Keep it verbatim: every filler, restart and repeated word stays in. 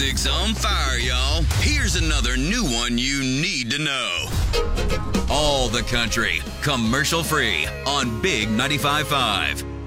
music's on fire, y'all. Here's another new one you need to know. All the country, commercial free on Big ninety-five point five.